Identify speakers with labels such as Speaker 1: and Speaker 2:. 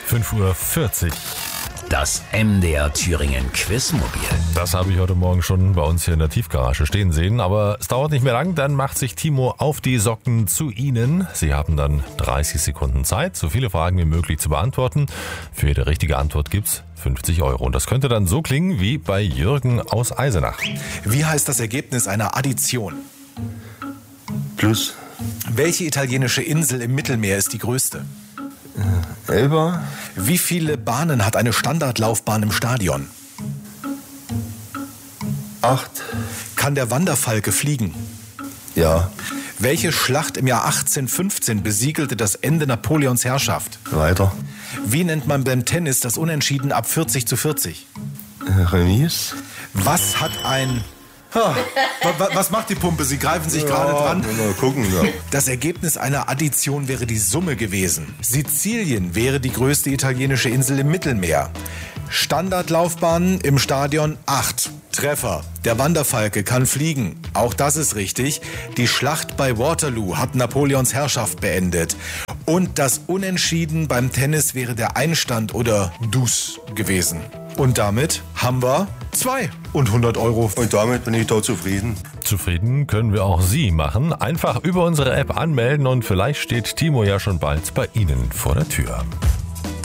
Speaker 1: 5:40 Uhr.
Speaker 2: Das MDR Thüringen Quizmobil.
Speaker 1: Das habe ich heute Morgen schon bei uns hier in der Tiefgarage stehen sehen. Aber es dauert nicht mehr lang, dann macht sich Timo auf die Socken zu Ihnen. Sie haben dann 30 Sekunden Zeit, so viele Fragen wie möglich zu beantworten. Für jede richtige Antwort gibt's 50 Euro. Und das könnte dann so klingen wie bei Jürgen aus Eisenach.
Speaker 3: Wie heißt das Ergebnis einer Addition?
Speaker 4: Plus.
Speaker 3: Welche italienische Insel im Mittelmeer ist die größte?
Speaker 4: Elba.
Speaker 3: Wie viele Bahnen hat eine Standardlaufbahn im Stadion?
Speaker 4: 8.
Speaker 3: Kann der Wanderfalke fliegen?
Speaker 4: Ja.
Speaker 3: Welche Schlacht im Jahr 1815 besiegelte das Ende Napoleons Herrschaft?
Speaker 4: Weiter.
Speaker 3: Wie nennt man beim Tennis das Unentschieden ab 40:40?
Speaker 4: Remis.
Speaker 3: Was hat ein... Was macht die Pumpe? Sie greifen sich gerade dran.
Speaker 4: Mal gucken, ja.
Speaker 3: Das Ergebnis einer Addition wäre die Summe gewesen. Sizilien wäre die größte italienische Insel im Mittelmeer. Standardlaufbahnen im Stadion 8. Treffer. Der Wanderfalke kann fliegen. Auch das ist richtig. Die Schlacht bei Waterloo hat Napoleons Herrschaft beendet. Und das Unentschieden beim Tennis wäre der Einstand oder Dus gewesen. Und damit haben wir 2 und 100 Euro.
Speaker 4: Und damit bin ich da zufrieden.
Speaker 1: Zufrieden können wir auch Sie machen. Einfach über unsere App anmelden und vielleicht steht Timo ja schon bald bei Ihnen vor der Tür.